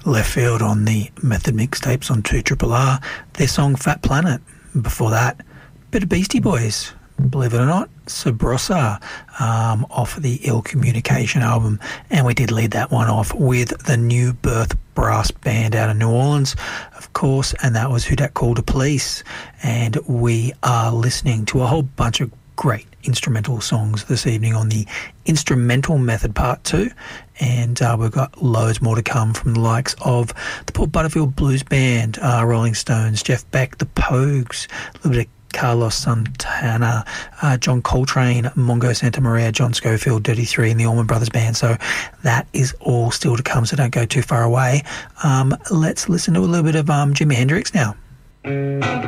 Left Field on the Method mixtapes on 2RRR, their song Fat Planet. Before that, bit of Beastie Boys, believe it or not, Sabrosa, off the Ill Communication album. And we did lead that one off with the New Birth Brass Band out of New Orleans, of course, and that was Who Dat Called the Police. And we are listening to a whole bunch of great instrumental songs this evening on the Instrumental Method Part 2, and we've got loads more to come from the likes of the Port Butterfield Blues Band, Rolling Stones, Jeff Beck, the Pogues, a little bit of Carlos Santana, John Coltrane, Mongo Santa Maria, John Schofield, Dirty Three, and the Allman Brothers Band. So that is all still to come, so don't go too far away. Let's listen to a little bit of Jimi Hendrix now.